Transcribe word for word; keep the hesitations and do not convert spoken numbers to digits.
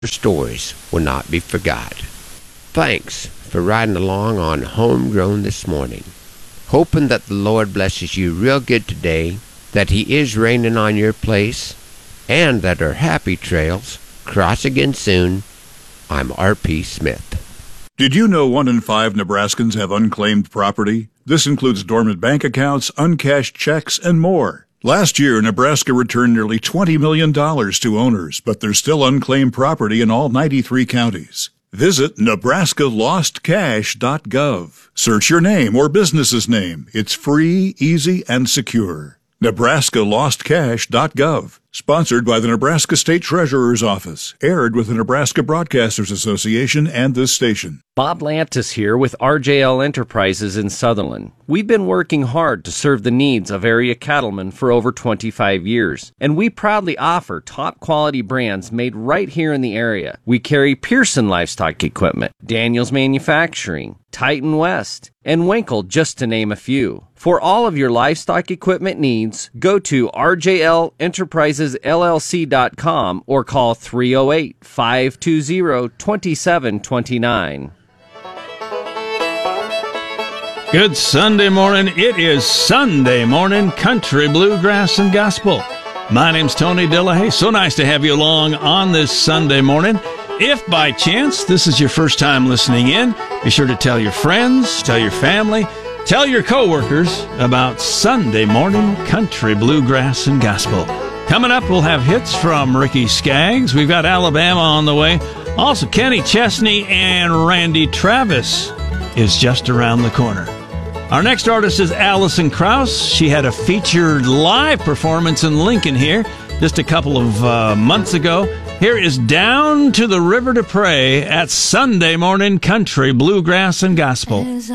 stories will not be forgot. Thanks for riding along on Homegrown this morning. Hoping that the Lord blesses you real good today, that He is raining on your place, and that our happy trails cross again soon. I'm R P Smith. Did you know one in five Nebraskans have unclaimed property? This includes dormant bank accounts, uncashed checks, and more. Last year, Nebraska returned nearly twenty million dollars to owners, but there's still unclaimed property in all ninety-three counties. Visit Nebraska Lost Cash dot gov. Search your name or business's name. It's free, easy, and secure. Nebraska Lost Cash dot gov. Sponsored by the Nebraska State Treasurer's Office. Aired with the Nebraska Broadcasters Association and this station. Bob Lantis here with R J L Enterprises in Sutherland. We've been working hard to serve the needs of area cattlemen for over twenty-five years, and we proudly offer top-quality brands made right here in the area. We carry Pearson Livestock Equipment, Daniels Manufacturing, Titan West, and Winkle, just to name a few. For all of your livestock equipment needs, go to R J L Enterprises L L C dot com or call three oh eight, five two zero, two seven two nine. Good Sunday morning. It is Sunday morning country, bluegrass, and gospel. My name's Tony Dillahay. So nice to have you along on this Sunday morning. If by chance this is your first time listening in, be sure to tell your friends, tell your family, tell your coworkers about Sunday morning country, bluegrass, and gospel. Coming up, we'll have hits from Ricky Skaggs. We've got Alabama on the way. Also, Kenny Chesney and Randy Travis is just around the corner. Our next artist is Allison Krauss. She had a featured live performance in Lincoln here just a couple of uh, months ago. Here is Down to the River to Pray at Sunday Morning Country, Bluegrass, and Gospel.